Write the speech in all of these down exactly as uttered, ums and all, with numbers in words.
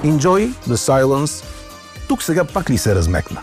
Enjoy the silence. Тук сега пак ли се размекна?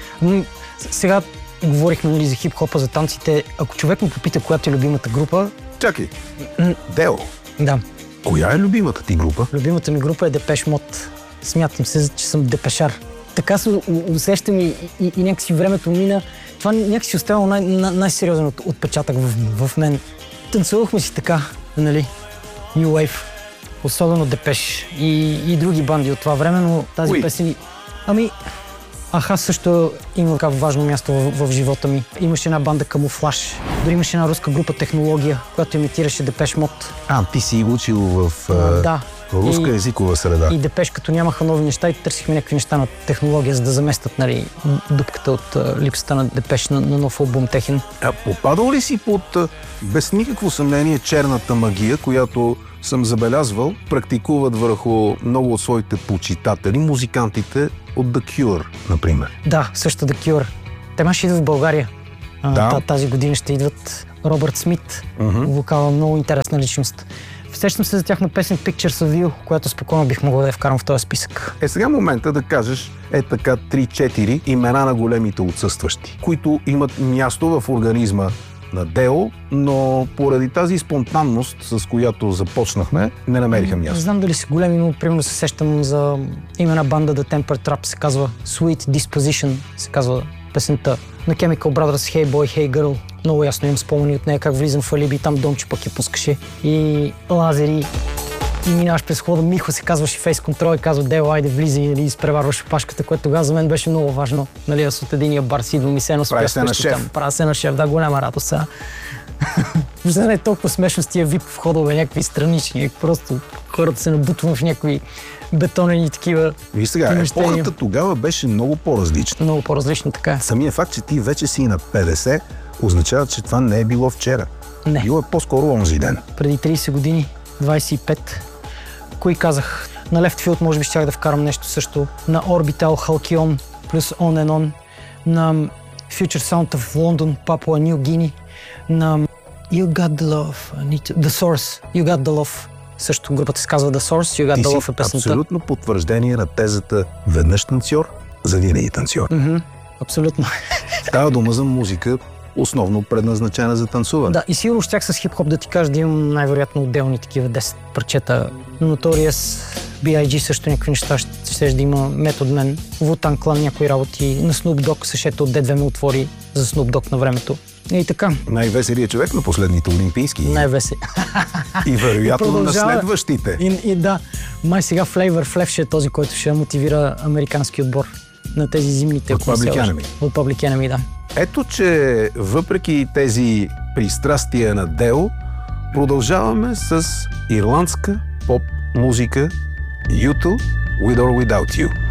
Сега говорихме, нали, за хип-хопа, за танците. Ако човек ме попита коя ти е любимата група... Чакай, Део. Да. Коя е любимата ти група? Любимата ми група е Депеш Мод. Смятам се, че съм депешар. Така се усещам и, и, и някакси времето мина. Това някакси оставало най- най- най-сериозен от, отпечатък в, в мен. Танцувахме си така, нали, New Wave, особено Депеш и, и други банди от това време, но тази Уи. песен... Ами, Аха също има така важно място в, в живота ми. Имаше една банда Камуфлаж, дори имаше една руска група Технология, която имитираше Депеш Мод. А, ти си учил в а, да. руска и, езикова среда. И Депеш, като нямаха нови неща, и търсихме някакви неща на Технология, за да заместят, нали, дупката от а, липсата на Депеш на, на нов албум техен. А попадал ли си под, а, без никакво съмнение, черната магия, която съм забелязвал, практикуват върху много от своите почитатели, музикантите от The Cure, например? Да, също The Cure. Те май ще идват в България. Да. А, тази година ще идват Робърт Смит, Uh-huh. вокала, много интересна личност. Сещам се за тяхна песен Pictures of You, която спокойно бих могъл да я вкарам в този списък. Е, сега момента да кажеш е така три-четири имена на големите отсъстващи, които имат място в организма на Део, но поради тази спонтанност, с която започнахме, не намериха Не място. знам дали са големи, но примерно се сещам за имена банда The Temper Trap, се казва Sweet Disposition, се казва песента. На Chemical Brothers Hey Boy, Hey Girl. Много ясно имам спомени от нея, как влизам в Алиби, там Дончо пък я пускаше. И Лазери. И минаваш през хода, Михо се казваше Face Control и казва Део, айде влиза и, нали, изпреварваше пашката, което тогава за мен беше много важно. Нали, аз от единия бар си идвам и се едно Прави се на шеф. Правя се на шеф, да, голяма радост сега. Въобще не е толкова смешно с тия вип входове, някакви странични, просто хората се набутват в някакви бетонени такива. Виж сега, помещения. епохата тогава беше много по-различна. Много по-различно, така е. Самия факт, че ти вече си на петдесет, означава, че това не е било вчера. Не. Било е по-скоро онзи ден. Преди трийсет години, двайсет и пет. Кои казах? На Left Field може би щях да вкарам нещо също. На Orbital, Halcyon, плюс On and On. На Future Sound of London, Papua New Guinea. На You Got The Love, I need to... The Source, You Got The Love. Също групата се казва The Source, You Got Ти The си Love е песента. абсолютно потвърждение на тезата веднъж танцор, за винаги танцор. Мгм, абсолютно. Става дума за музика, основно предназначена за танцуване. Да, и сигурно щях с хип-хоп да ти кажа да имам най-вероятно отделни такива десет парчета. Notorious, Би Ай Джи също някакви неща ще, ще да има, Method Man, Wu-Tang Clan някои работи, на Snoop Dogg съшето от Д две ме отвори за Snoop Dogg на времето. И така. Най-веселият човек на последните олимпийски. Най-весе. И вероятно на Продължава. следващите. И, и да, май сега Flavor Flav ще е този, който ще мотивира американски отбор на тези зимните. От ако не се Public лъжа. Enemy. От Public Enemy, да. Ето, че въпреки тези пристрастия на Део, продължаваме с ирландска поп-музика ю ту With or Without You.